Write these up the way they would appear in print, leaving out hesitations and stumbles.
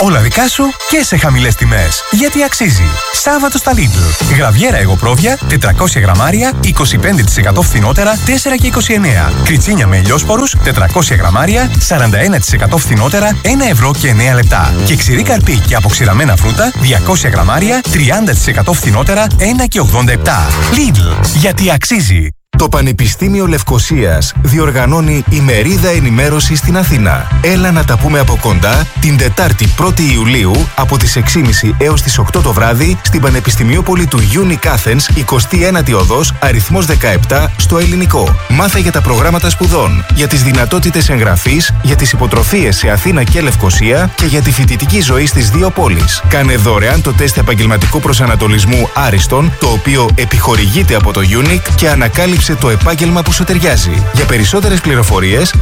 Όλα δικά σου και σε χαμηλές τιμές. Γιατί αξίζει. Σάββατο στα Lidl. Γραβιέρα εγωπρόβια 400 γραμμάρια 25% φθηνότερα 4,29. Κριτσίνια με ελιόσπορους 400 γραμμάρια 41% φθηνότερα 1 ευρώ και 9 λεπτά. Και ξηρή καρπί και αποξηραμένα φρούτα 200 γραμμάρια 30% φθηνότερα 1,87. Lidl. Γιατί αξίζει. Το Πανεπιστήμιο Λευκωσίας διοργανώνει ημερίδα ενημέρωση στην Αθήνα. Έλα να τα πούμε από κοντά την Τετάρτη 1η Ιουλίου από τις 6.30 έως τις 8 το βράδυ στην Πανεπιστημιόπολη του Unique Athens, 21η οδός, αριθμός 17, στο Ελληνικό. Μάθε για τα προγράμματα σπουδών, για τις δυνατότητες εγγραφής, για τις υποτροφίες σε Αθήνα και Λευκωσία και για τη φοιτητική ζωή στις δύο πόλεις. Κάνε δωρεάν το τεστ επαγγελματικού προσανατολισμού Άριστον, το οποίο επιχορηγείται από το Unique και ανακάλυψε το επάγγελμα που σου ταιριάζει. Για περισσότερες πληροφορίες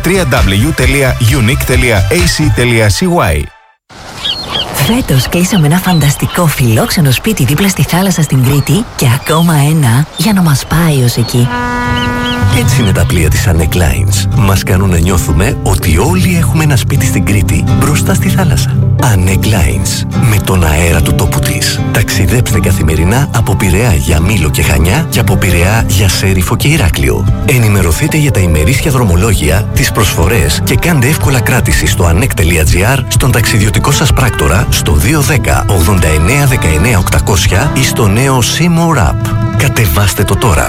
www.unique.ac.cy. Φέτος κλείσαμε ένα φανταστικό φιλόξενο σπίτι δίπλα στη θάλασσα στην Κρήτη και ακόμα ένα για να μας πάει ως εκεί. Έτσι είναι τα πλοία της Annec Lines. Μας κάνουν να νιώθουμε ότι όλοι έχουμε ένα σπίτι στην Κρήτη, μπροστά στη θάλασσα. Annec Lines. Με τον αέρα του τόπου της. Ταξιδέψτε καθημερινά από Πειραιά για Μήλο και Χανιά και από Πειραιά για Σέριφο και Ηράκλειο. Ενημερωθείτε για τα ημερήσια δρομολόγια, τις προσφορές και κάντε εύκολα κράτηση στο annec.gr, στον ταξιδιωτικό σας πράκτορα, στο 210 89 19 800 ή στο νέο Seymour App. Κατεβάστε το τώρα.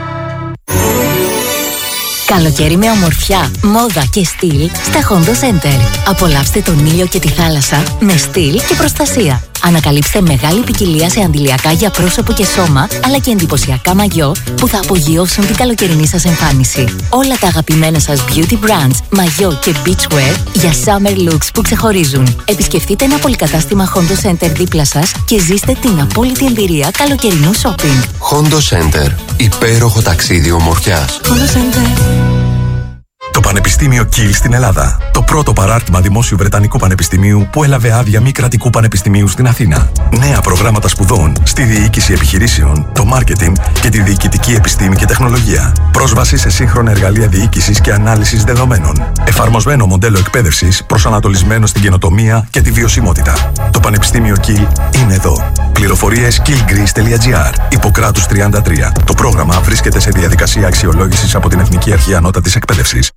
Καλοκαίρι με ομορφιά, μόδα και στυλ στα Hondo Center. Απολαύστε τον ήλιο και τη θάλασσα με στυλ και προστασία. Ανακαλύψτε μεγάλη ποικιλία σε αντιλιακά για πρόσωπο και σώμα, αλλά και εντυπωσιακά μαγιό που θα απογειώσουν την καλοκαιρινή σας εμφάνιση. Όλα τα αγαπημένα σας beauty brands, μαγιό και beachwear για summer looks που ξεχωρίζουν. Επισκεφτείτε ένα πολυκατάστημα Hondo Center δίπλα σας και ζήστε την απόλυτη εμπειρία καλοκαιρινού shopping. Hondo Center. Υπέροχο ταξίδι ομορφιάς. Hondo Center. Το Πανεπιστήμιο Kiel στην Ελλάδα. Το πρώτο παράρτημα δημόσιου Βρετανικού Πανεπιστημίου που έλαβε άδεια μη κρατικού πανεπιστημίου στην Αθήνα. Νέα προγράμματα σπουδών στη διοίκηση επιχειρήσεων, το μάρκετινγκ και τη διοικητική επιστήμη και τεχνολογία. Πρόσβαση σε σύγχρονα εργαλεία διοίκησης και ανάλυσης δεδομένων. Εφαρμοσμένο μοντέλο εκπαίδευσης προσανατολισμένο στην καινοτομία και τη βιωσιμότητα. Το Πανεπιστήμιο Kiel είναι εδώ. Πληροφορίες kielgreece.gr. Ιπποκράτους 33. Το πρόγραμμα βρίσκεται σε διαδικασία αξιολόγησης από την Εθνική Αρχή Ανώτατης Εκπαίδευσης.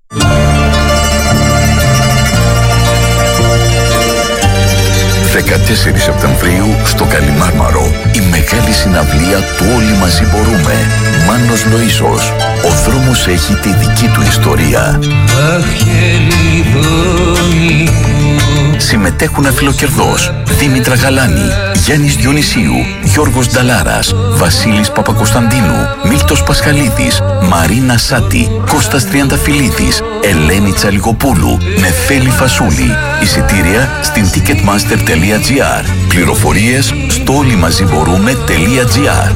14 Σεπτεμβρίου στο Καλιμάρμαρο η μεγάλη συναυλία του Όλοι Μαζί Μπορούμε. Μάνος Λοΐσος. Ο δρόμος έχει τη δική του ιστορία. Συμμετέχουν αφιλοκερδός Δήμητρα Γαλάνη, Γιάννης Διονυσίου, Γιώργος Νταλάρας, Βασίλης Παπακοσταντίνου, Μίλτος Πασχαλίδης, Μαρίνα Σάτη, Κώστας Τριανταφυλλίδης, Ελένη Τσαλιγοπούλου, Νεφέλη Φασούλη. Εισιτήρια στην ticketmaster.gr. Πληροφορίες στο όλοιμαζιμπορούμε.gr.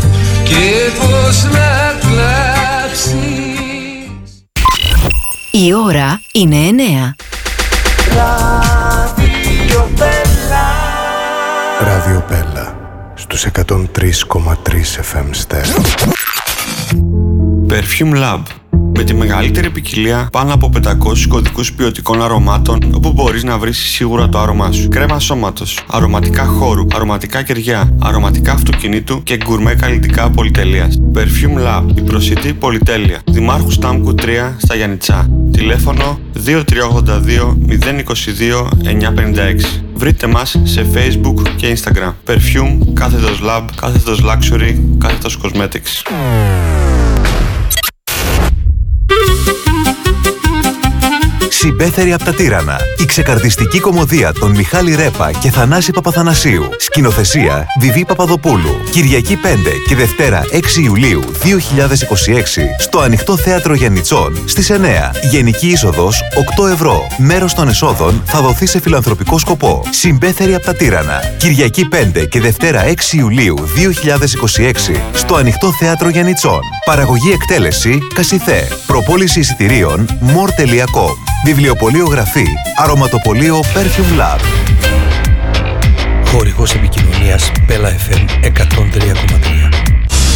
Η ώρα είναι 9. Ράδιο Μπέλα στους 103,3 FM στέρεο. Perfume Lab. Με τη μεγαλύτερη ποικιλία πάνω από 500 κωδικούς ποιοτικών αρωμάτων, όπου μπορείς να βρεις σίγουρα το άρωμά σου. Κρέμα σώματος, αρωματικά χώρου, αρωματικά κεριά, αρωματικά αυτοκινήτου και γκουρμέ καλλιτικά πολυτελείας. Perfume Lab, η προσιτή πολυτέλεια. Δημάρχου Στάμκου 3 στα Γιαννιτσά. Τηλέφωνο 2382 022 956. Βρείτε μας σε Facebook και Instagram. Perfume, κάθετος Lab, κάθετος Luxury, κάθετος Cosmetics. Συμπέθερη από τα Τύρανα. Η ξεκαρδιστική κωμωδία των Μιχάλη Ρέπα και Θανάση Παπαθανασίου. Σκηνοθεσία Βιβί Παπαδοπούλου. Κυριακή 5 και Δευτέρα 6 Ιουλίου 2026 στο Ανοιχτό Θέατρο Γιαννιτσών στις 9. Γενική είσοδος 8 ευρώ. Μέρος των εσόδων θα δοθεί σε φιλανθρωπικό σκοπό. Συμπέθερη από τα Τύρανα. Κυριακή 5 και Δευτέρα 6 Ιουλίου 2026 στο Ανοιχτό Θέατρο Γιαννιτσών. Παραγωγή εκτέλεση Κασιθέ. Προπόληση εισιτηρίων more.com. Βιβλιοπωλείο Γραφή. Αρωματοπωλείο Perfume Lab. Χορηγός επικοινωνίας Bella FM 103,3.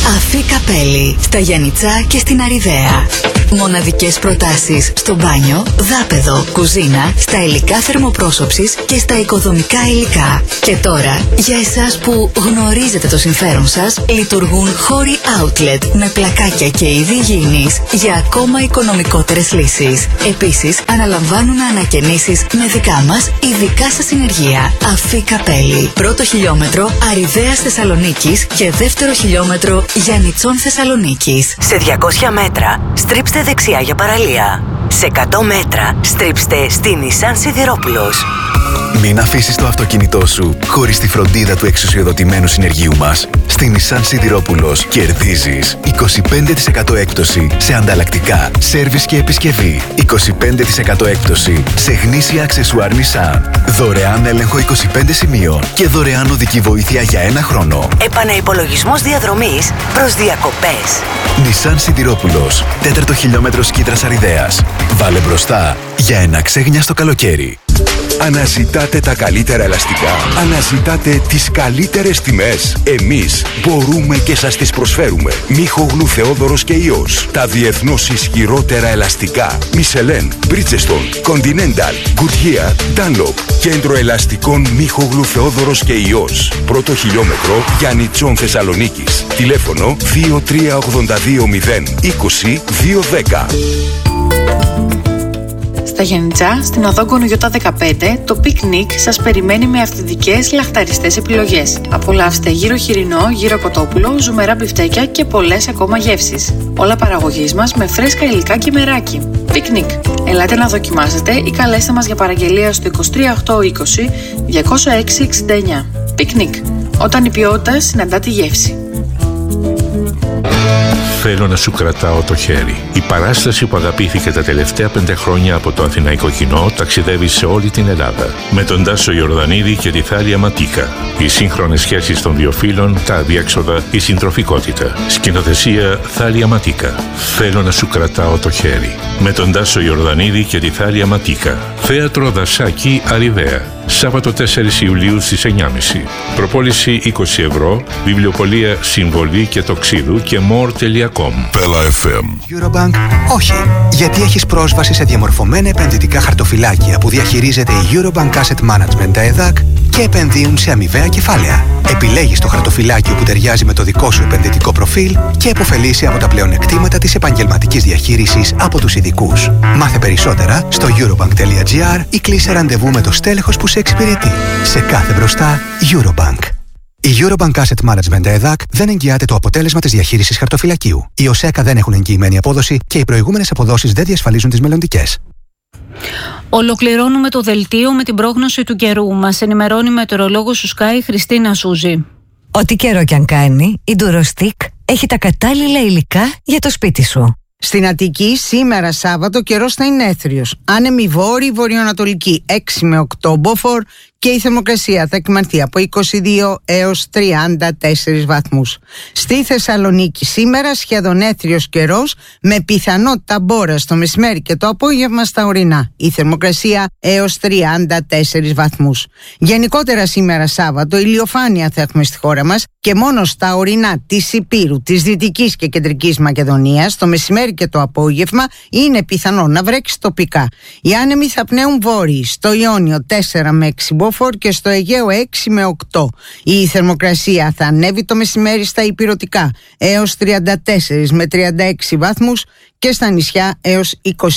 Αφή Καπέλη, στα Γιαννιτσά και στην Αριδαία. Μοναδικές προτάσεις στο μπάνιο, δάπεδο, κουζίνα, στα υλικά θερμοπρόσωψης και στα οικοδομικά υλικά. Και τώρα, για εσάς που γνωρίζετε το συμφέρον σας, λειτουργούν χώροι outlet με πλακάκια και είδη υγιεινής για ακόμα οικονομικότερες λύσεις. Επίσης, αναλαμβάνουν ανακαινήσεις με δικά μας ειδικά σας συνεργεία. Αφή Καπέλη, πρώτο χιλιόμετρο Αριδαίας Θεσσαλονίκης και δεύτερο χιλιόμετρο Γιαννιτσών Θεσσαλονίκης. Σε 200 μέτρα, στρίψτε δεξιά για παραλία. Σε 100 μέτρα, στρίψτε στη Nissan Σιδηρόπουλος. Μην αφήσεις το αυτοκίνητό σου χωρίς τη φροντίδα του εξουσιοδοτημένου συνεργείου μας. Στη Nissan Σιδηρόπουλος κερδίζεις 25% έκπτωση σε ανταλλακτικά, σέρβις και επισκευή. 25% έκπτωση σε γνήσια αξεσουάρ Nissan. Δωρεάν έλεγχο 25 σημείων και δωρεάν οδική βοήθεια για 1 χρόνο. Επαναυπολογισμός διαδρομής προς διακοπές. Nissan Σιδηρόπουλος, 4ο χιλιόμετρο Σκήτρας Αριδαίας. Βάλε μπροστά για ένα ξέγνιαστο καλοκαίρι. Αναζητάτε τα καλύτερα ελαστικά. Αναζητάτε τις καλύτερες τιμές. Εμείς μπορούμε και σας τις προσφέρουμε. Μίχογλου Θεόδωρος και Ιός. Τα διεθνώς ισχυρότερα ελαστικά. Michelin, Bridgestone, Continental, Goodyear, Dunlop. Κέντρο ελαστικών Μίχογλου Θεόδωρος και Ιός. Πρώτο χιλιόμετρο Γιαννιτσών Θεσσαλονίκης. Τηλέφωνο 2382 020 210. Στα Γιαννιτσά, στην οδό Γκονογιώτα 15, το πικνίκ σας περιμένει με αυθεντικές λαχταριστές επιλογές. Απολαύστε γύρο χοιρινό, γύρο κοτόπουλο, ζουμερά μπιφτέκια και πολλές ακόμα γεύσεις. Όλα παραγωγής μας με φρέσκα υλικά και μεράκι. Πικνίκ. Ελάτε να δοκιμάσετε ή καλέστε μας για παραγγελία στο 23820 206 69. Πικνίκ. Όταν η ποιότητα συναντά τη γεύση. Θέλω να σου κρατάω το χέρι. Η παράσταση που αγαπήθηκε τα τελευταία 5 χρόνια από το αθηναϊκό κοινό ταξιδεύει σε όλη την Ελλάδα. Με τον Τάσο Ιορδανίδη και τη Θάλια Ματίκα. Οι σύγχρονες σχέσεις των δύο φύλων, τα αδιέξοδα, η συντροφικότητα. Σκηνοθεσία Θάλια Ματίκα. Θέλω να σου κρατάω το χέρι. Με τον Τάσο Ιορδανίδη και τη Θάλια Ματίκα. Θέατρο Δασάκη, Αριδαία. Σάββατο 4 Ιουλίου στις 9.30. Προπόληση 20 ευρώ. Βιβλιοπωλεία Συμβολή και Τοξίδου και more.com. Πέλα FM. Eurobank, όχι. Γιατί έχεις πρόσβαση σε διαμορφωμένα επενδυτικά χαρτοφυλάκια που διαχειρίζεται η Eurobank Asset Management, τα ΕΔΑΚ, και επενδύουν σε αμοιβαία κεφάλαια. Επιλέγεις το χαρτοφυλάκιο που ταιριάζει με το δικό σου επενδυτικό προφίλ και επωφελείσαι από τα πλεονεκτήματα της επαγγελματικής διαχείρισης από τους ειδικούς. Μάθε περισσότερα στο eurobank.gr ή κλείσε ραντεβού με το στέλεχος που σε εξυπηρετεί. Σε κάθε μπροστά, Eurobank. Η Eurobank Asset Management ΕΔΑΚ δεν εγγυάται το αποτέλεσμα της διαχείρισης χαρτοφυλακίου. Οι ΟΣΕΚΑ δεν έχουν εγγυημένη απόδοση και οι προηγούμενες αποδόσεις δεν διασφαλίζουν τις μελλοντικές. Ολοκληρώνουμε το δελτίο με την πρόγνωση του καιρού. Μας ενημερώνει η μετεωρολόγος του Sky Χριστίνα Σούζη. Ό,τι καιρό κι αν κάνει, η Durostick έχει τα κατάλληλα υλικά για το σπίτι σου. Στην Αττική σήμερα Σάββατο καιρός θα είναι έθριος. Άνεμη βόρειη βορειοανατολική 6 με 8 μποφόρ και η θερμοκρασία θα εκμανθεί από 22 έως 34 βαθμούς. Στη Θεσσαλονίκη σήμερα σχεδόν έθριος καιρός με πιθανότητα μπόρας το μεσημέρι και το απόγευμα στα ορεινά. Η θερμοκρασία έως 34 βαθμούς. Γενικότερα σήμερα Σάββατο ηλιοφάνεια θα έχουμε στη χώρα μας και μόνο στα ορεινά της Ηπείρου, της Δυτικής και Κεντρικής Μακεδονίας το μεσημέρι και το απόγευμα είναι πιθανό να βρέξει τοπικά. Οι άνεμοι θα πνέουν βόρειοι, στο Ιόνιο 4 με 6 μποφόρ και στο Αιγαίο 6 με 8. Η θερμοκρασία θα ανέβει το μεσημέρι στα ηπειρωτικά έως 34 με 36 βαθμούς και στα νησιά έως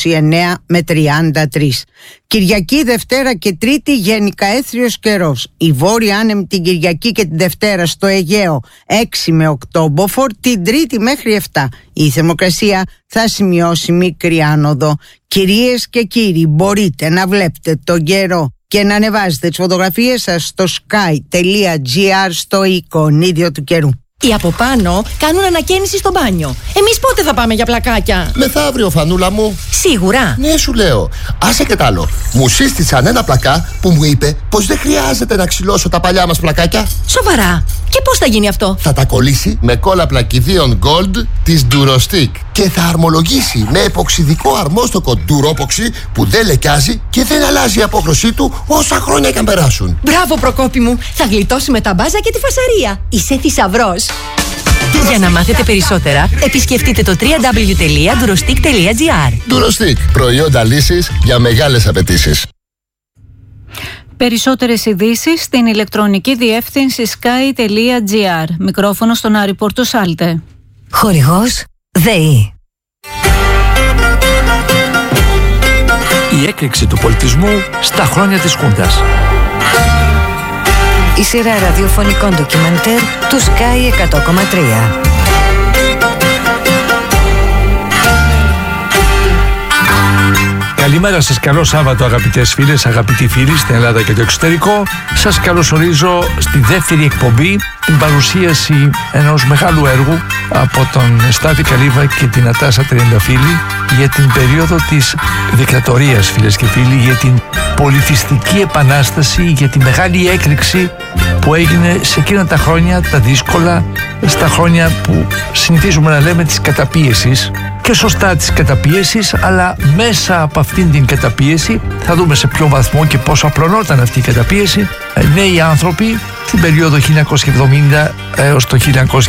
29 με 33. Κυριακή, Δευτέρα και Τρίτη γενικά έθριος καιρός. Η βόρεια άνεμη την Κυριακή και την Δευτέρα στο Αιγαίο 6 με 8 μποφόρ, την Τρίτη μέχρι 7. Η θερμοκρασία θα σημειώσει μικρή άνοδο. Κυρίες και κύριοι, μπορείτε να βλέπετε τον καιρό και να ανεβάζετε τις φωτογραφίες σας στο sky.gr στο εικονίδιο του καιρού. Οι από πάνω κάνουν ανακαίνιση στο μπάνιο. Εμείς πότε θα πάμε για πλακάκια? Μεθαύριο, φανούλα μου. Σίγουρα? Ναι, σου λέω. Άσε και τ' άλλο. Μου σύστησαν ένα πλακά που μου είπε πως δεν χρειάζεται να ξυλώσω τα παλιά μας πλακάκια. Σοβαρά? Και πώς θα γίνει αυτό? Θα τα κολλήσει με κόλλα πλακιδίων Gold της Durostick και θα αρμολογήσει με εποξιδικό αρμόστοκο Duropoxy που δεν λεκιάζει και δεν αλλάζει η απόχρωσή του όσα χρόνια και αν περάσουν. Μπράβο, Προκόπη μου. Θα γλιτώσει με τα μπάζα και τη φασαρία. Είσαι θησαυρός. Για να μάθετε περισσότερα, επισκεφτείτε το www.durostic.gr. Durostic. Προϊόντα λύσης για μεγάλες απαιτήσεις. Περισσότερες ειδήσεις στην ηλεκτρονική διεύθυνση sky.gr. Μικρόφωνο στον Άρη Πορτοσάλτε. Χορηγός ΔΕΗ. Η έκρηξη του πολιτισμού στα χρόνια της Χούντας. Η σειρά ραδιοφωνικών ντοκιμαντέρ του Sky 100,3. Καλημέρα σας, καλό Σάββατο αγαπητές φίλες, αγαπητοί φίλοι στην Ελλάδα και το εξωτερικό. Σας καλωσορίζω στη δεύτερη εκπομπή, την παρουσίαση ενός μεγάλου έργου από τον Στάθη Καλύβα και την Ατάσα Τριανταφύλλη για την περίοδο της δικτατορίας, φίλες και φίλοι, για την πολιτιστική επανάσταση, για τη μεγάλη έκρηξη που έγινε σε εκείνα τα χρόνια, τα δύσκολα, στα χρόνια που συνηθίζουμε να λέμε της καταπίεσης, και σωστά της καταπίεσης, αλλά μέσα από αυτήν την καταπίεση θα δούμε σε ποιο βαθμό και πόσο απλωνόταν αυτή η καταπίεση. Νέοι άνθρωποι την περίοδο 1970 έως το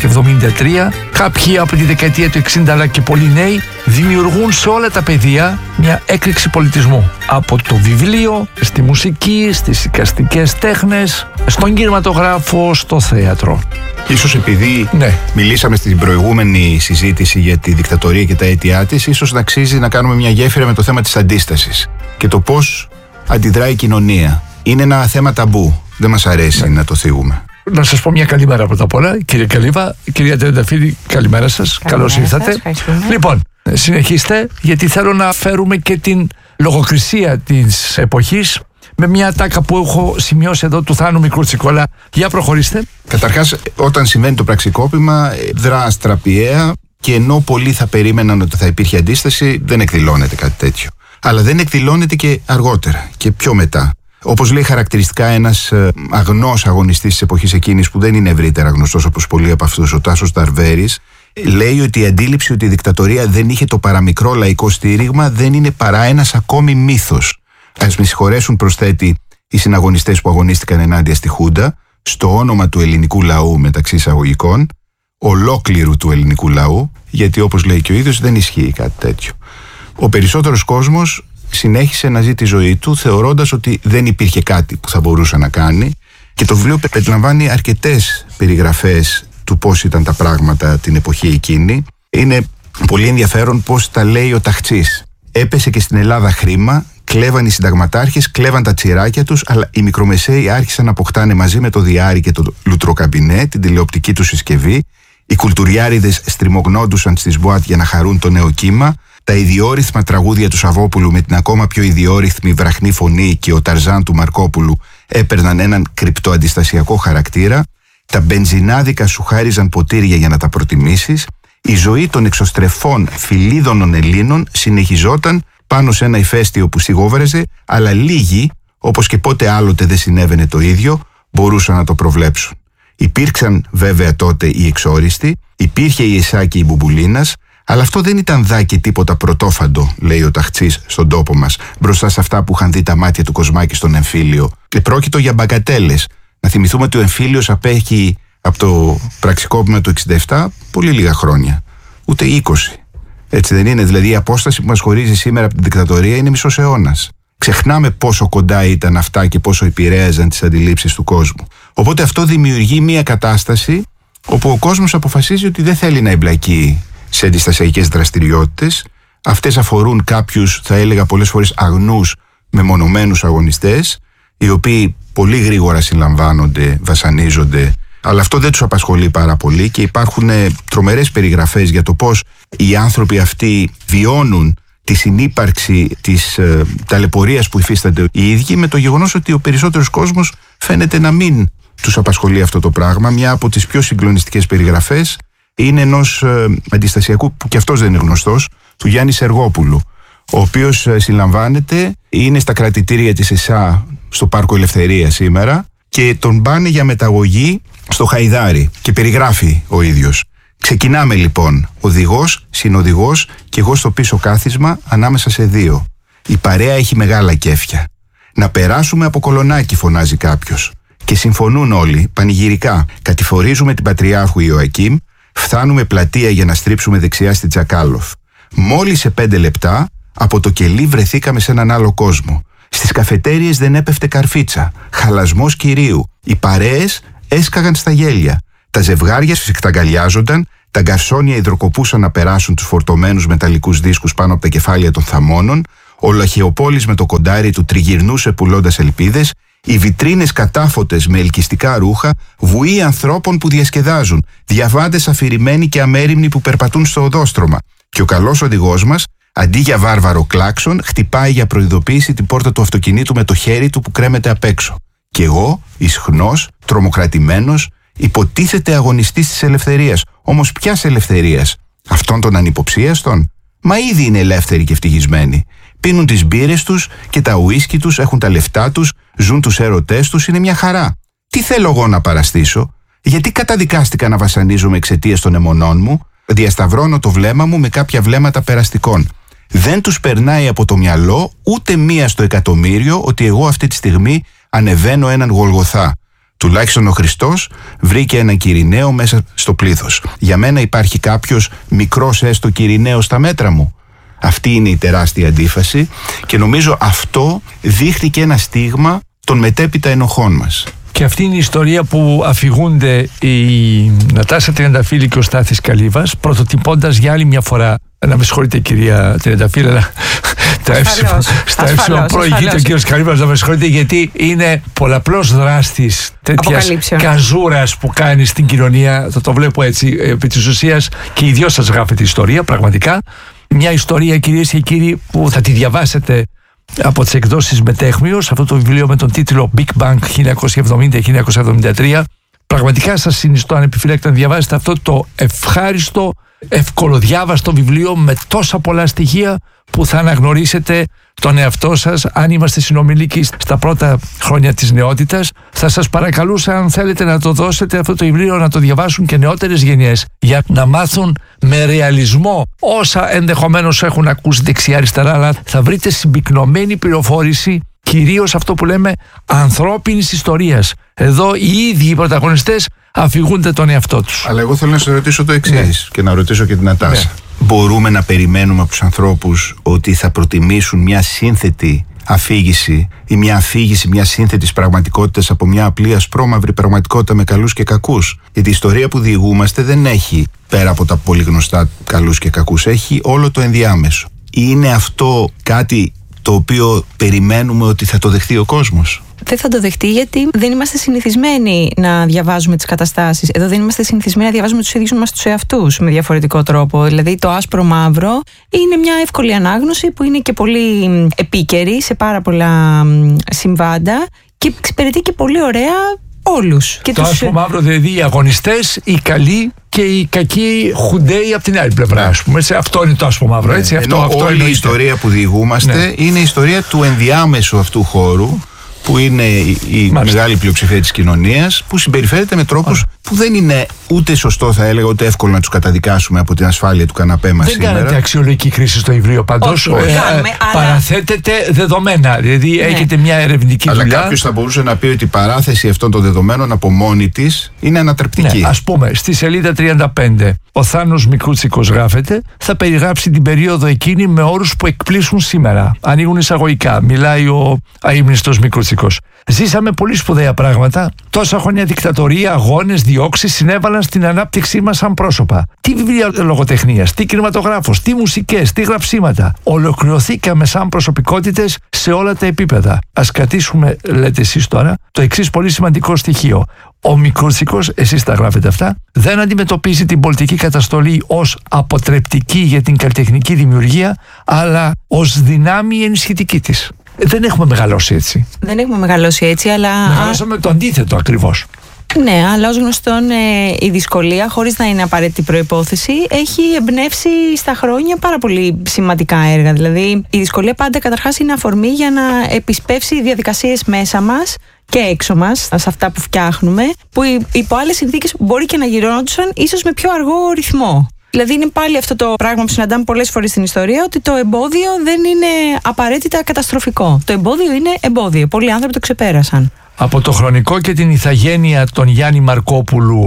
1973, κάποιοι από τη δεκαετία του 60 αλλά και πολλοί νέοι, δημιουργούν σε όλα τα πεδία μια έκρηξη πολιτισμού. Από το βιβλίο, στη μουσική, στις εικαστικές τέχνες, στον κινηματογράφο, στο θέατρο. Ίσως επειδή μιλήσαμε στην προηγούμενη συζήτηση για τη δικτατορία και τα αίτια της, ίσως να αξίζει να κάνουμε μια γέφυρα με το θέμα της αντίστασης και το πώς αντιδράει η κοινωνία. Είναι ένα θέμα ταμπού. Δεν μας αρέσει να το θίγουμε. Να σας πω μια καλημέρα πρώτα απ' όλα, κύριε Καλύβα. Κυρία Τριανταφύλλη, καλημέρα σας. Καλώς ήρθατε. Λοιπόν, συνεχίστε, γιατί θέλω να φέρουμε και την λογοκρισία της εποχής με μια ατάκα που έχω σημειώσει εδώ του Θάνου Μικρούτσικολα. Για προχωρήστε. Καταρχάς, όταν συμβαίνει το πραξικόπημα, δρά αστραπιαία και ενώ πολλοί θα περίμεναν ότι θα υπήρχε αντίσταση, δεν εκδηλώνεται κάτι τέτοιο. Αλλά δεν εκδηλώνεται και αργότερα και πιο μετά. Όπως λέει χαρακτηριστικά ένας αγνός αγωνιστής της εποχής εκείνης, που δεν είναι ευρύτερα γνωστός όπως πολλοί από αυτούς, ο Τάσος Ταρβέρης, λέει ότι η αντίληψη ότι η δικτατορία δεν είχε το παραμικρό λαϊκό στήριγμα δεν είναι παρά ένας ακόμη μύθος. Ας με συγχωρέσουν, προσθέτει, οι συναγωνιστές που αγωνίστηκαν ενάντια στη Χούντα, στο όνομα του ελληνικού λαού, μεταξύ εισαγωγικών, ολόκληρου του ελληνικού λαού, γιατί όπως λέει και ο ίδιος δεν ισχύει κάτι τέτοιο. Ο περισσότερος κόσμος συνέχισε να ζει τη ζωή του θεωρώντας ότι δεν υπήρχε κάτι που θα μπορούσε να κάνει, και το βιβλίο περιλαμβάνει αρκετές περιγραφές του πώς ήταν τα πράγματα την εποχή εκείνη. Είναι πολύ ενδιαφέρον πώς τα λέει ο Ταχτσής. Έπεσε και στην Ελλάδα χρήμα, κλέβαν οι συνταγματάρχες, κλέβαν τα τσιράκια τους, αλλά οι μικρομεσαίοι άρχισαν να αποκτάνε μαζί με το διάρρη και το λουτροκαμπινέ την τηλεοπτική του συσκευή. Οι κουλτουριάριδες στριμωγνόντουσαν στις μποάτ για να χαρούν το νέο κύμα. Τα ιδιόρυθμα τραγούδια του Σαββόπουλου με την ακόμα πιο ιδιόρυθμη βραχνή φωνή και ο Ταρζάν του Μαρκόπουλου έπαιρναν έναν κρυπτοαντιστασιακό χαρακτήρα. Τα μπενζινάδικα σου χάριζαν ποτήρια για να τα προτιμήσεις. Η ζωή των εξωστρεφών φιλίδωνων Ελλήνων συνεχιζόταν πάνω σε ένα ηφαίστειο που σιγόβρεζε, αλλά λίγοι, όπως και πότε άλλοτε δεν συνέβαινε το ίδιο, μπορούσαν να το προβλέψουν. Υπήρξαν βέβαια τότε οι εξόριστοι, υπήρχε η Εσάκη η Μπουμπουλίνας, αλλά αυτό δεν ήταν δάκι τίποτα πρωτόφαντο, λέει ο Ταχτσής στον τόπο μας, μπροστά σε αυτά που είχαν δει τα μάτια του Κοσμάκη στον εμφύλιο. Και πρόκειτο για μπαγκατέλες. Να θυμηθούμε ότι ο εμφύλιος απέχει από το πραξικόπημα του 67 πολύ λίγα χρόνια. Ούτε 20. Έτσι δεν είναι? Δηλαδή η απόσταση που μας χωρίζει σήμερα από την δικτατορία είναι μισός αιώνας. Ξεχνάμε πόσο κοντά ήταν αυτά και πόσο επηρέαζαν τις αντιλήψεις του κόσμου. Οπότε αυτό δημιουργεί μια κατάσταση όπου ο κόσμος αποφασίζει ότι δεν θέλει να εμπλακεί σε αντιστασιακές δραστηριότητες. Αυτές αφορούν κάποιους, θα έλεγα πολλές φορές, αγνούς μεμονωμένους αγωνιστές, οι οποίοι πολύ γρήγορα συλλαμβάνονται, βασανίζονται, αλλά αυτό δεν τους απασχολεί πάρα πολύ, και υπάρχουν τρομερές περιγραφές για το πώς οι άνθρωποι αυτοί βιώνουν τη συνύπαρξη της ταλαιπωρίας που υφίστανται οι ίδιοι, με το γεγονός ότι ο περισσότερος κόσμος φαίνεται να μην τους απασχολεί αυτό το πράγμα. Μια από τις πιο συγκλονιστικές περιγραφές είναι ενός αντιστασιακού, που και αυτός δεν είναι γνωστός, του Γιάννη Σεργόπουλου, ο οποίος συλλαμβάνεται, είναι στα κρατητήρια της ΕΣΑ στο Πάρκο Ελευθερίας σήμερα, και τον πάνε για μεταγωγή στο Χαϊδάρι, και περιγράφει ο ίδιος. Ξεκινάμε λοιπόν, οδηγός, συνοδηγός και εγώ στο πίσω κάθισμα ανάμεσα σε δύο. Η παρέα έχει μεγάλα κέφια. Να περάσουμε από Κολονάκι, φωνάζει κάποιος. Και συμφωνούν όλοι, πανηγυρικά. Κατηφορίζουμε την Πατριάρχου Ιωακίμ, Φτάνουμε πλατεία για να στρίψουμε δεξιά στη Τσακάλοφ. Μόλις σε 5 λεπτά από το κελί βρεθήκαμε σε έναν άλλο κόσμο. Στις καφετέριες δεν έπεφτε καρφίτσα. Χαλασμός κυρίου. Οι παρέες έσκαγαν στα γέλια. Τα ζευγάρια σφιχταγκαλιάζονταν, τα γκαρσόνια υδροκοπούσαν να περάσουν τους φορτωμένους μεταλλικούς δίσκους πάνω από τα κεφάλια των θαμώνων, ο Λαχαιοπόλης με το κοντάρι του τριγυρνούσε πουλώντας ελπίδες, οι βιτρίνες κατάφωτες με ελκυστικά ρούχα, βουή ανθρώπων που διασκεδάζουν, διαβάτες αφηρημένοι και αμέριμνοι που περπατούν στο οδόστρωμα. Και ο καλός οδηγός μας, αντί για βάρβαρο κλάξον, χτυπάει για προειδοποίηση την πόρτα του αυτοκινήτου με το χέρι του που κρέμεται απ' έξω. Και εγώ, ισχνός, τρομοκρατημένος, υποτίθεται αγωνιστής της ελευθερίας. Όμως ποιας ελευθερίας? Αυτών των ανυποψίαστων? Μα ήδη είναι ελεύθεροι και ευτυχισμένοι. Πίνουν τις μπύρες τους και τα ουίσκι τους, έχουν τα λεφτά τους, ζουν τους έρωτές τους, είναι μια χαρά. Τι θέλω εγώ να παραστήσω? Γιατί καταδικάστηκα να βασανίζομαι εξαιτίας των αιμονών μου? Διασταυρώνω το βλέμμα μου με κάποια βλέμματα περαστικών. Δεν τους περνάει από το μυαλό ούτε μία στο εκατομμύριο ότι εγώ αυτή τη στιγμή ανεβαίνω έναν Γολγοθά. Τουλάχιστον ο Χριστός βρήκε έναν Κυριναίο μέσα στο πλήθος. Για μένα υπάρχει κάποιος μικρός έστω Κυριναίος στα μέτρα μου. Αυτή είναι η τεράστια αντίφαση και νομίζω αυτό δείχνει και ένα στίγμα των μετέπειτα ενοχών μας. Και αυτή είναι η ιστορία που αφηγούνται η Νατάσα Τριανταφύλλη και ο Στάθης Καλύβας, πρωτοτυπώντας για άλλη μια φορά. Να με συγχωρείτε κυρία Τριανταφύλλη, αλλά στα έψιλον προηγείται ο κύριος Καλύβας, να με συγχωρείτε, γιατί είναι πολλαπλός δράστης τέτοιας καζούρας που κάνει στην κοινωνία. Το βλέπω έτσι επί της ουσίας, και οι δυο σας γράφετε ιστορία, πραγματικά. Μια ιστορία, κυρίες και κύριοι, που θα τη διαβάσετε από τις εκδόσεις Μετέχμιος, αυτό το βιβλίο με τον τίτλο Big Bang 1970-1973. Πραγματικά σας συνιστώ ανεπιφύλακτα να διαβάσετε αυτό το ευχάριστο, ευκολοδιάβαστο βιβλίο με τόσα πολλά στοιχεία που θα αναγνωρίσετε τον εαυτό σας αν είμαστε συνομιλικοί στα πρώτα χρόνια της νεότητας. Θα σας παρακαλούσα, αν θέλετε, να το δώσετε αυτό το βιβλίο να το διαβάσουν και νεότερες γενιές, για να μάθουν με ρεαλισμό όσα ενδεχομένως έχουν ακούσει δεξιά-αριστερά, αλλά θα βρείτε συμπυκνωμένη πληροφόρηση, κυρίως αυτό που λέμε ανθρώπινης ιστορίας. Εδώ οι ίδιοι οι πρωταγωνιστές αφηγούνται τον εαυτό τους. Αλλά εγώ θέλω να σας ρωτήσω το εξής, και να ρωτήσω και την Νατάσα. Ναι. Μπορούμε να περιμένουμε από τους ανθρώπους ότι θα προτιμήσουν μια σύνθετη αφήγηση ή μια αφήγηση μια σύνθετης πραγματικότητας από μια απλή ασπρόμαυρη πραγματικότητα με καλούς και κακούς? Γιατί η ιστορία που διηγούμαστε δεν έχει, πέρα από τα πολύ γνωστά καλούς και κακούς, έχει όλο το ενδιάμεσο. Είναι αυτό κάτι το οποίο περιμένουμε ότι θα το δεχτεί ο κόσμος? Δεν θα το δεχτεί, γιατί δεν είμαστε συνηθισμένοι να διαβάζουμε τις καταστάσεις. Εδώ δεν είμαστε συνηθισμένοι να διαβάζουμε τους ίδιους μας τους εαυτούς με διαφορετικό τρόπο. Δηλαδή το άσπρο-μαύρο είναι μια εύκολη ανάγνωση που είναι και πολύ επίκαιρη σε πάρα πολλά συμβάντα και εξυπηρετεί και πολύ ωραία όλους. Και το άσπρο-μαύρο, δηλαδή οι αγωνιστές, οι καλοί και οι κακοί χουντέοι από την άλλη πλευρά, ας πούμε. Αυτό είναι το άσπρο-μαύρο, έτσι. Αυτό όλη η ιστορία που διηγούμαστε είναι η ιστορία του ενδιάμεσου αυτού χώρου, που είναι η μεγάλη πλειοψηφία της κοινωνίας, που συμπεριφέρεται με τρόπους που δεν είναι ούτε σωστό, θα έλεγα, ούτε εύκολο να τους καταδικάσουμε από την ασφάλεια του καναπέ μας σήμερα. Δεν κάνετε αξιολογική χρήση στο βιβλίο πάντως. Παραθέτετε δεδομένα, δηλαδή έχετε μια ερευνητική δουλειά. Αλλά κάποιος θα μπορούσε να πει ότι η παράθεση αυτών των δεδομένων από μόνη της είναι ανατρεπτική. Ναι, ας πούμε, στη σελίδα 35 ο Θάνος Μικρούτσικος γράφεται, θα περιγράψει την περίοδο εκείνη με όρους που εκπλήσουν σήμερα. Ανοίγουν εισαγωγικά. Μιλάει ο αείμνηστος Μικρούτσικος. Ζήσαμε πολύ σπουδαία πράγματα. Τόσα χρόνια δικτατορία, αγώνες, διώξεις συνέβαλαν στην ανάπτυξή μας σαν πρόσωπα. Τι βιβλία λογοτεχνίας, τι κινηματογράφος, τι μουσικές, τι γραψίματα. Ολοκληρωθήκαμε σαν προσωπικότητες σε όλα τα επίπεδα. Ας κρατήσουμε, λέτε εσείς τώρα, το εξής πολύ σημαντικό στοιχείο. Ο Μικρούτσικος, εσείς τα γράφετε αυτά, δεν αντιμετωπίζει την πολιτική καταστολή ως αποτρεπτική για την καλλιτεχνική δημιουργία, αλλά ως δυνάμει ενισχυτική της. Δεν έχουμε μεγαλώσει έτσι. Δεν έχουμε μεγαλώσει έτσι, αλλά... Μεγαλώσαμε το αντίθετο ακριβώς. Ναι, αλλά ως γνωστόν η δυσκολία, χωρίς να είναι απαραίτητη προϋπόθεση, έχει εμπνεύσει στα χρόνια πάρα πολύ σημαντικά έργα. Δηλαδή, η δυσκολία πάντα καταρχάς είναι αφορμή για να επισπεύσει διαδικασίες μέσα μας και έξω μας, σε αυτά που φτιάχνουμε, που υπό άλλες συνθήκες μπορεί και να γινόντουσαν ίσως με πιο αργό ρυθμό. Δηλαδή είναι πάλι αυτό το πράγμα που συναντάμε πολλές φορές στην ιστορία, ότι το εμπόδιο δεν είναι απαραίτητα καταστροφικό. Το εμπόδιο είναι εμπόδιο. Πολλοί άνθρωποι το ξεπέρασαν. Από το χρονικό και την ηθαγένεια των Γιάννη Μαρκόπουλου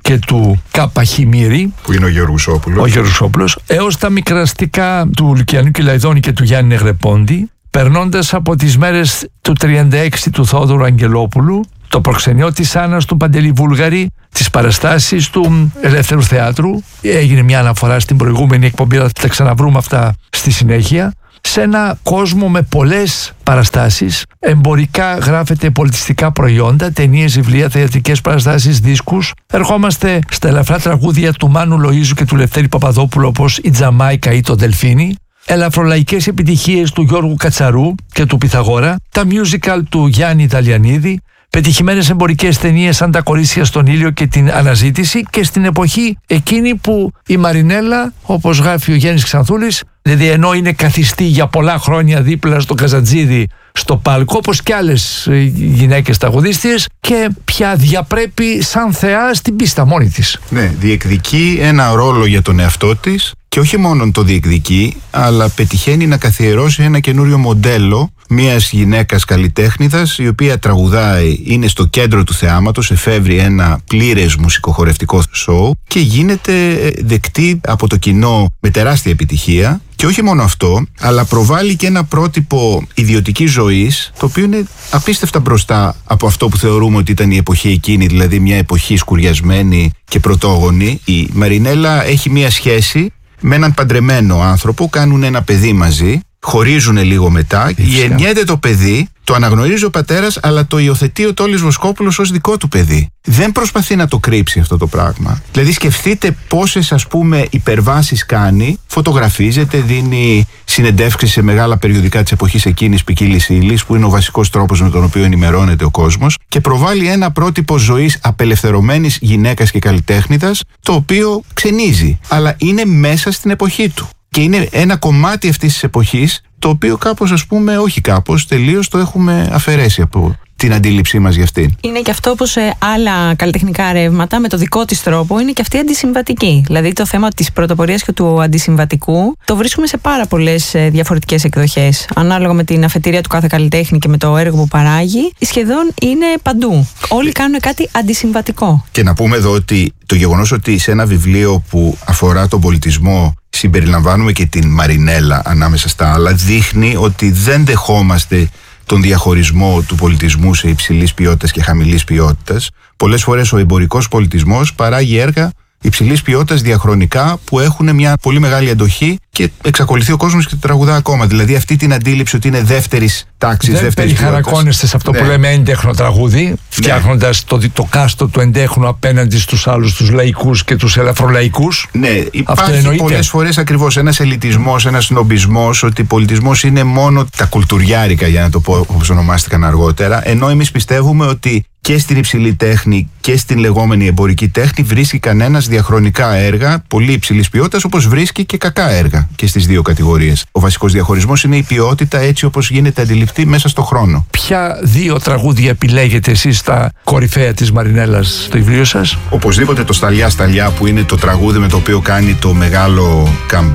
και του Καπαχημύρη, που είναι ο Γερουσόπουλος, έως τα μικραστικά του Λουκιανού Κυλαϊδόνη και του Γιάννη Νεγρεπόντη, περνώντας από τις μέρες του 36 του Θόδωρου Αγγελόπουλου, το προξενιό της Άννας του Παντελή Βούλγαρη, τις παραστάσεις του Ελεύθερου Θεάτρου. Έγινε μια αναφορά στην προηγούμενη εκπομπή, θα τα ξαναβρούμε αυτά στη συνέχεια. Σε ένα κόσμο με πολλές παραστάσεις, εμπορικά γράφεται πολιτιστικά προϊόντα, ταινίες, βιβλία, θεατρικές παραστάσεις, δίσκους. Ερχόμαστε στα ελαφρά τραγούδια του Μάνου Λοΐζου και του Λευτέρη Παπαδόπουλου, όπως η Τζαμάικα ή το Δελφίνι. Ελαφρολαϊκές επιτυχίες του Γιώργου Κατσαρού και του Πυθαγόρα. Τα musical του Γιάννη Ιταλιανίδη. Πετυχημένες εμπορικές ταινίες σαν Τα κορίτσια στον ήλιο και Την αναζήτηση, και στην εποχή εκείνη που η Μαρινέλα, όπως γράφει ο Γέννης Ξανθούλης, δηλαδή ενώ είναι καθιστή για πολλά χρόνια δίπλα στο Καζατζίδι στο πάλκο, όπως και άλλες γυναίκες τραγουδίστριες, και πια διαπρέπει σαν θεά στην πίστα μόνη της. Ναι, διεκδικεί ένα ρόλο για τον εαυτό της, και όχι μόνο το διεκδικεί, αλλά πετυχαίνει να καθιερώσει ένα καινούριο μοντέλο μιας γυναίκας καλλιτέχνηδας, η οποία τραγουδάει, είναι στο κέντρο του θεάματος, εφεύρει ένα πλήρες μουσικοχορευτικό σοου και γίνεται δεκτή από το κοινό με τεράστια επιτυχία. Και όχι μόνο αυτό, αλλά προβάλλει και ένα πρότυπο ιδιωτικής ζωής, το οποίο είναι απίστευτα μπροστά από αυτό που θεωρούμε ότι ήταν η εποχή εκείνη, δηλαδή μια εποχή σκουριασμένη και πρωτόγονη. Η Μαρινέλα έχει μια σχέση με έναν παντρεμένο άνθρωπο, κάνουν ένα παιδί μαζί, χωρίζουν λίγο μετά, γεννιέται το παιδί, το αναγνωρίζει ο πατέρας, αλλά το υιοθετεί ο Τόλης Βοσκόπουλος ως δικό του παιδί. Δεν προσπαθεί να το κρύψει αυτό το πράγμα. Δηλαδή σκεφτείτε πόσες, ας πούμε, υπερβάσεις κάνει, φωτογραφίζεται, δίνει συνεντεύξεις σε μεγάλα περιοδικά της εποχής εκείνης ποικίλης ύλης, που είναι ο βασικός τρόπος με τον οποίο ενημερώνεται ο κόσμος, και προβάλλει ένα πρότυπο ζωής απελευθερωμένης γυναίκας και καλλιτέχνηδας, το οποίο ξενίζει, αλλά είναι μέσα στην εποχή του. Και είναι ένα κομμάτι αυτής της εποχής, το οποίο κάπως, ας πούμε, όχι κάπως, τελείως το έχουμε αφαιρέσει από την αντίληψή μας για αυτήν. Είναι και αυτό όπως άλλα καλλιτεχνικά ρεύματα με το δικό της τρόπο είναι και αυτή αντισυμβατική. Δηλαδή το θέμα της πρωτοπορίας και του αντισυμβατικού το βρίσκουμε σε πάρα πολλές διαφορετικές εκδοχές. Ανάλογα με την αφετηρία του κάθε καλλιτέχνη και με το έργο που παράγει, σχεδόν είναι παντού. Όλοι κάνουν κάτι αντισυμβατικό. Και να πούμε εδώ ότι το γεγονός ότι σε ένα βιβλίο που αφορά τον πολιτισμό συμπεριλαμβάνουμε και την Μαρινέλα ανάμεσα στα άλλα, δείχνει ότι δεν δεχόμαστε τον διαχωρισμό του πολιτισμού σε υψηλής ποιότητας και χαμηλής ποιότητας. Πολλές φορές ο εμπορικός πολιτισμός παράγει έργα υψηλής ποιότητας διαχρονικά που έχουν μια πολύ μεγάλη αντοχή και εξακολουθεί ο κόσμος και το τραγουδά ακόμα. Δηλαδή αυτή την αντίληψη ότι είναι δεύτερης τάξης, δεύτερης ποιότητας. Δεν περιχαρακώνεστε σε αυτό που λέμε έντεχνο τραγούδι, φτιάχνοντας το κάστο του εντέχνου απέναντι στους άλλους, τους λαϊκούς και τους ελαφρολαϊκούς. Ναι, υπάρχει πολλές φορές ακριβώς ένας ελιτισμός, ένας σνομπισμός, ότι πολιτισμός είναι μόνο τα κουλτουριάρικα, για να το πω όπως ονομάστηκαν αργότερα, ενώ εμείς πιστεύουμε ότι και στην υψηλή τέχνη και στην λεγόμενη εμπορική τέχνη βρίσκει κανένας διαχρονικά έργα πολύ υψηλής ποιότητας, όπως βρίσκει και κακά έργα και στις δύο κατηγορίες. Ο βασικός διαχωρισμός είναι η ποιότητα έτσι όπως γίνεται αντιληπτή μέσα στο χρόνο. Ποια δύο τραγούδια επιλέγετε εσείς στα κορυφαία της Μαρινέλας στο βιβλίο σας? Οπωσδήποτε το Σταλιά Σταλιά, που είναι το τραγούδι με το οποίο κάνει το μεγάλο comeback.